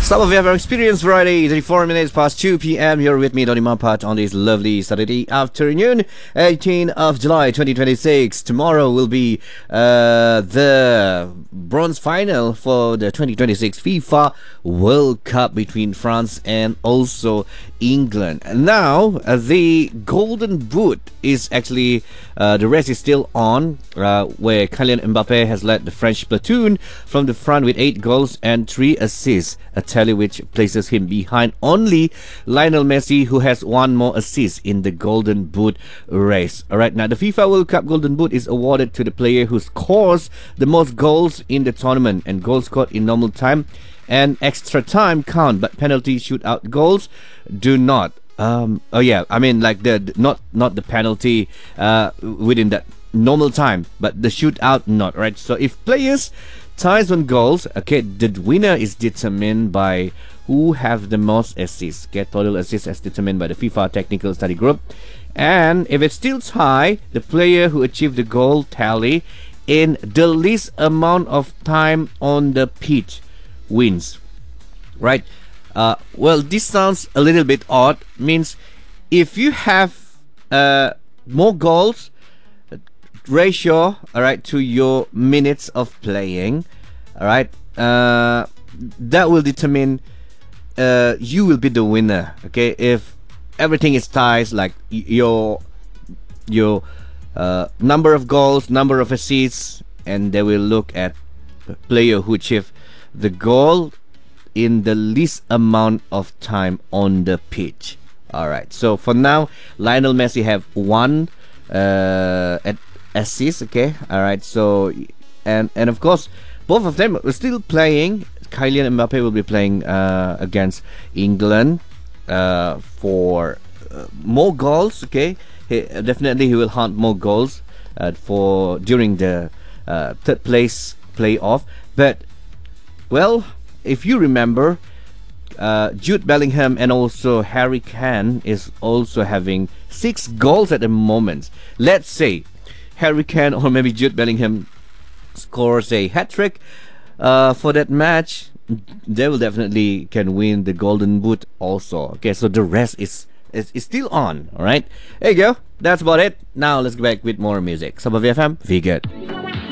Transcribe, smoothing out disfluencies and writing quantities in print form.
Some of you have experienced Friday, 34 minutes past 2 p.m. You're with me, Donny Mapat, on this lovely Saturday afternoon, 18th of July 2026. Tomorrow will be the bronze final for the 2026 FIFA World Cup between France and also England. Now, the Golden Boot is actually, the race is still on, where Kylian Mbappe has led the French platoon from the front with 8 goals and 3 assists. A tally which places him behind only Lionel Messi, who has 1 more assist in the Golden Boot race. Alright, now the FIFA World Cup Golden Boot is awarded to the player who scores the most goals in the tournament, and goals scored in normal time and extra time count, but penalty shootout goals do not. Like not the penalty within that normal time, but the shootout not, right? So if players ties on goals, okay, the winner is determined by who have the most assists. Okay, total assists as determined by the FIFA Technical Study Group. And if it's still tie, the player who achieved the goal tally in the least amount of time on the pitch wins. Right? Well, this sounds a little bit odd. Means if you have more goals ratio, all right, to your minutes of playing, all right, that will determine you will be the winner. Okay, if everything is ties, like your number of goals, number of assists, and they will look at player who achieve the goal in the least amount of time on the pitch. All right, so for now, Lionel Messi have 1 assist. Okay, all right, so and of course both of them are still playing. Kylian Mbappe will be playing against England for more goals. Okay, he will hunt more goals for during the third place playoff. But well, if you remember, Jude Bellingham and also Harry Kane is also having 6 goals at the moment. Let's say Harry Kane or maybe Jude Bellingham scores a hat-trick for that match, they will definitely can win the Golden Boot also. Okay, so the rest is still on. Alright, there you go, that's about it. Now let's go back with more music. Sabah FM, be good.